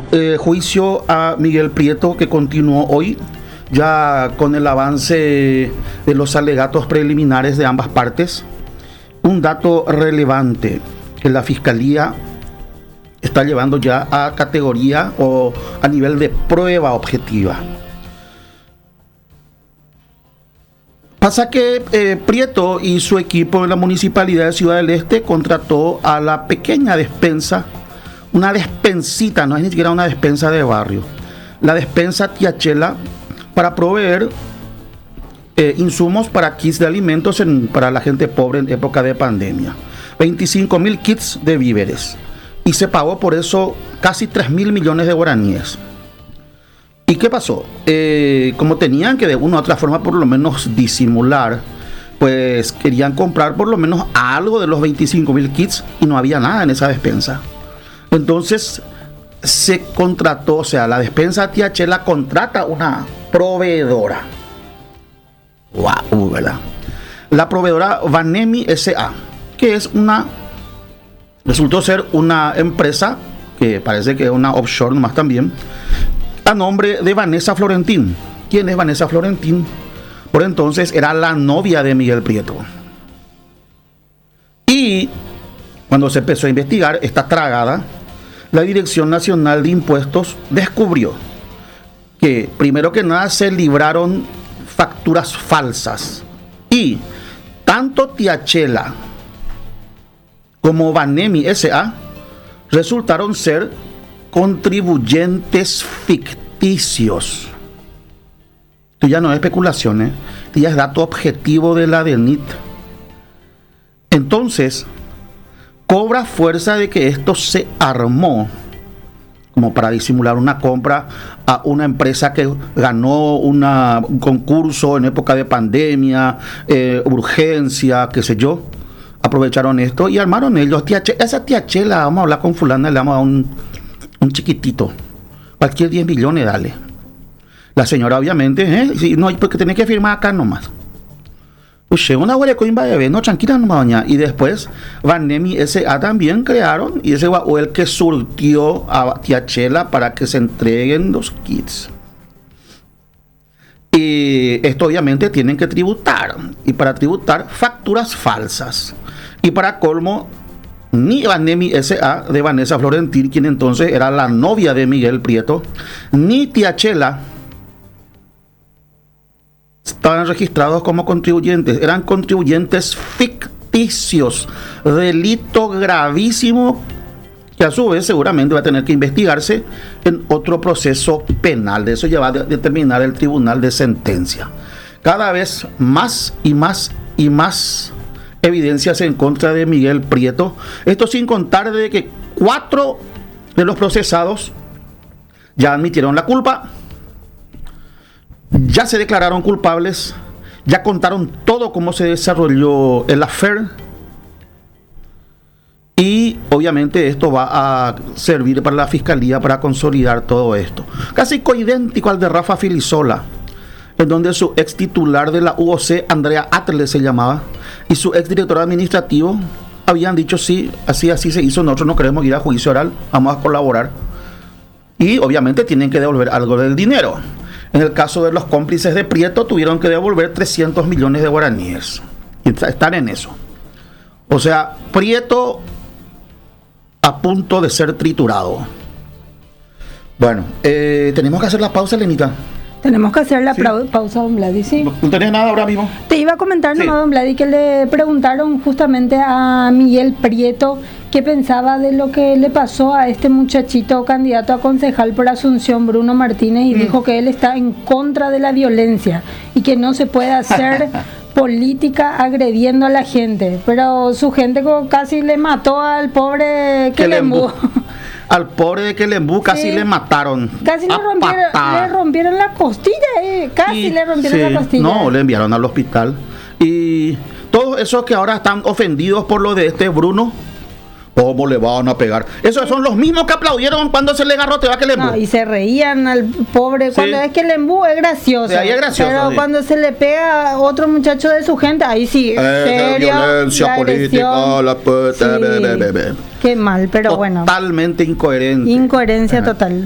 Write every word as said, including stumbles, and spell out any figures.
eh, juicio a Miguel Prieto que continuó hoy, ya con el avance de los alegatos preliminares de ambas partes. Un dato relevante que la Fiscalía está llevando ya a categoría o a nivel de prueba objetiva. Pasa que eh, Prieto y su equipo en la Municipalidad de Ciudad del Este contrató a la pequeña despensa, una despensita, no es ni siquiera una despensa de barrio, la despensa Tía Chela, para proveer eh, insumos para kits de alimentos en, para la gente pobre en época de pandemia. veinticinco mil kits de víveres. Y se pagó por eso casi tres mil millones de guaraníes. ¿Y qué pasó? Eh, como tenían que de una u otra forma por lo menos disimular, pues querían comprar por lo menos algo de los veinticinco mil kits y no había nada en esa despensa. Entonces se contrató, o sea, la despensa Tía Chela contrata una proveedora. Wow, ¿verdad? La proveedora Vanemi S A, que es una, resultó ser una empresa que parece que es una offshore nomás también, a nombre de Vanessa Florentín. ¿Quién es Vanessa Florentín? Por entonces era la novia de Miguel Prieto. Y cuando se empezó a investigar esta tragada, la Dirección Nacional de Impuestos descubrió que, primero que nada, se libraron facturas falsas. Y tanto Tía Chela como Vanemi S A resultaron ser contribuyentes ficticios. Esto ya no es especulación, ¿eh? Esto ya es dato objetivo de la D E N I T. Entonces, cobra fuerza de que esto se armó como para disimular una compra a una empresa que ganó una, un concurso en época de pandemia, eh, urgencia, qué sé yo. Aprovecharon esto y armaron ellos. Tía Chela, esa Tía Chela, vamos a hablar con fulana, le vamos a dar un, un chiquitito. Cualquier diez millones, dale. La señora, obviamente, ¿eh? Sí, no, porque tenés que firmar acá nomás. Uy, una huele coimba de ver, no, tranquila nomás, doña. Y después, Vanemi S A también crearon, y ese fue el que surtió a Tía Chela para que se entreguen los kits. Y esto obviamente tienen que tributar, y para tributar facturas falsas. Y para colmo, ni Vanemi S A de Vanessa Florentín, quien entonces era la novia de Miguel Prieto, ni Tía Chela estaban registrados como contribuyentes, eran contribuyentes ficticios, delito gravísimo que a su vez seguramente va a tener que investigarse en otro proceso penal. De eso ya va a determinar el tribunal de sentencia. Cada vez más y más y más evidencias en contra de Miguel Prieto. Esto sin contar de que cuatro de los procesados ya admitieron la culpa, ya se declararon culpables, ya contaron todo cómo se desarrolló el affair. Y obviamente esto va a servir para la Fiscalía para consolidar todo esto. Casi idéntico al de Rafa Filisola, en donde su ex titular de la U O C, Andrea Atle se llamaba, y su ex director administrativo habían dicho sí, así, así se hizo, nosotros no queremos ir a juicio oral, vamos a colaborar. Y obviamente tienen que devolver algo del dinero. En el caso de los cómplices de Prieto, tuvieron que devolver trescientos millones de guaraníes. Y están en eso. O sea, Prieto a punto de ser triturado. Bueno, eh, tenemos que hacer la pausa, Lenita. Tenemos que hacer la ¿Sí? pausa, don Vladi, sí. ¿No tenés nada ahora mismo? Te iba a comentar Sí. nomás, don Vladi, que le preguntaron justamente a Miguel Prieto qué pensaba de lo que le pasó a este muchachito candidato a concejal por Asunción, Bruno Martínez, y mm. dijo que él está en contra de la violencia y que no se puede hacer política agrediendo a la gente. Pero su gente casi le mató al pobre Quelembú. Al pobre de Quelembú casi sí. le mataron. Casi le rompieron, le rompieron la costilla, eh. casi y, le rompieron sí, la costilla. No, le enviaron al hospital. Y todos esos que ahora están ofendidos por lo de este Bruno, ¿cómo le van a pegar? Esos son los mismos que aplaudieron cuando se le garroteó a Quelembú. No, y se reían al pobre. Sí. Cuando es Quelembú es gracioso. Sí, ahí es gracioso. Pero sí. cuando se le pega a otro muchacho de su gente, ahí sí. Eh, serio, violencia la política, la puta, sí. be, be, be, be. Qué mal, pero Totalmente bueno. Totalmente incoherente. Incoherencia Ajá. total.